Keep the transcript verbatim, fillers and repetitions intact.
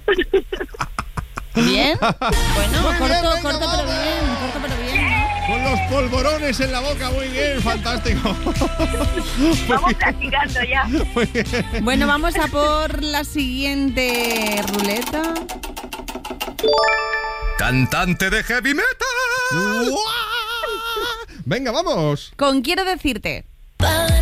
¿Bien? Bueno, Muy corto, bien, venga, corto, pero vamos. bien, corto, pero bien, ¿no? Con los polvorones en la boca, muy bien, fantástico. Vamos practicando ya. Muy bien. Bueno, vamos a por la siguiente ruleta. Cantante de heavy metal. ¡Guau! Venga, vamos. Con quiero decirte.